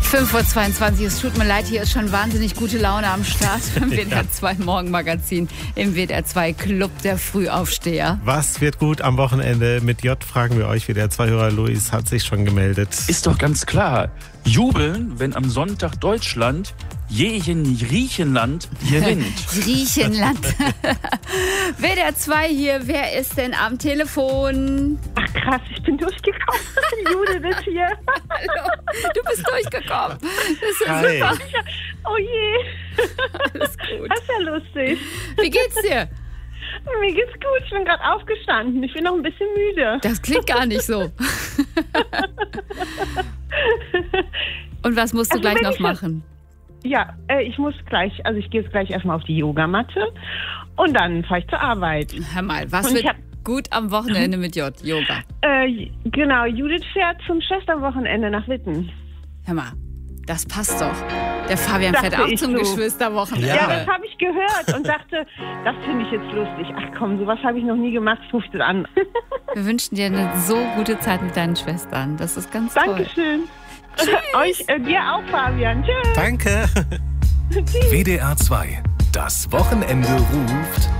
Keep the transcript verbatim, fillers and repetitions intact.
fünf Uhr zweiundzwanzig, es tut mir leid, hier ist schon wahnsinnig gute Laune am Start beim W D R zwei Morgenmagazin im W D R zwei Club der Frühaufsteher. Was wird gut am Wochenende? Mit J fragen wir euch. W D R zwei-Hörer Luis hat sich schon gemeldet. Ist doch ganz klar. Jubeln, wenn am Sonntag Deutschland gegen Griechenland gewinnt. Griechenland. W D R zwei hier, wer ist denn am Telefon? Ach krass, ich bin durchgekommen. Judith ist hier. Hallo, du bist durchgekommen. Das ist Hi. super. Oh je. Alles gut. Das ist ja lustig. Wie geht's dir? Mir geht's gut, ich bin gerade aufgestanden. Ich bin noch ein bisschen müde. Das klingt gar nicht so. Und was musst du Also, gleich wenn noch ich- machen? Ja, äh, ich muss gleich, also ich gehe jetzt gleich erstmal auf die Yogamatte und dann fahre ich zur Arbeit. Hör mal, was Und ich wird hab- gut am Wochenende mit J? Yoga. Äh, genau, Judith fährt zum Schwesterwochenende nach Witten. Hör mal, das passt doch. Der Fabian Dachte fährt auch ich zum so. Geschwisterwochenende. Ja. Ja, das habe ich gehört und dachte, das finde ich jetzt lustig. Ach komm, sowas habe ich noch nie gemacht, ruf das an. Wir wünschen dir eine so gute Zeit mit deinen Schwestern. Das ist ganz toll. Dankeschön. Euch, äh, dir auch, Fabian. Tschüss. Danke. W D R zwei. Das Wochenende ruft.